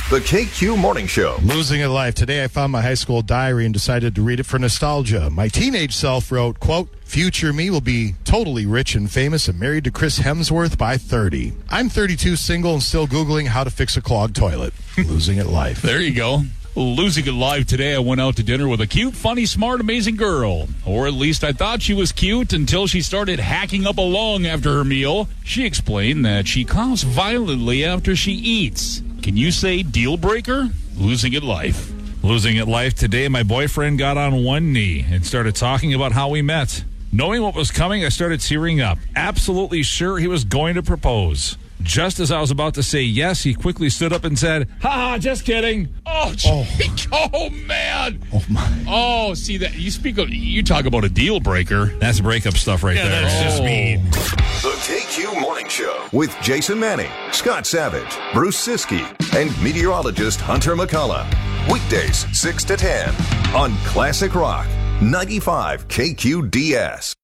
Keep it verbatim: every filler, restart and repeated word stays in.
The K Q Morning Show. Losing at life. Today I found my high school diary and decided to read it for nostalgia. My teenage self wrote, quote, "Future me will be totally rich and famous and married to Chris Hemsworth by thirty. I'm thirty-two, single, and still Googling how to fix a clogged toilet." Losing at life. There you go. Losing it live today, I went out to dinner with a cute, funny, smart, amazing girl. Or at least I thought she was cute until she started hacking up a lung after her meal. She explained that she coughs violently after she eats. Can you say deal breaker? Losing it life. Losing it life today, my boyfriend got on one knee and started talking about how we met. Knowing what was coming, I started tearing up, absolutely sure he was going to propose. Just as I was about to say yes, he quickly stood up and said, "Ha ha, just kidding." Oh, oh. oh man. Oh, my. Oh, see that. You speak of, you talk about a deal breaker. That's breakup stuff right yeah, there. That's just oh. mean. The K Q Morning Show with Jason Manning, Scott Savage, Bruce Siskey, and meteorologist Hunter McCullough. Weekdays, six to ten on Classic Rock, ninety-five K Q D S.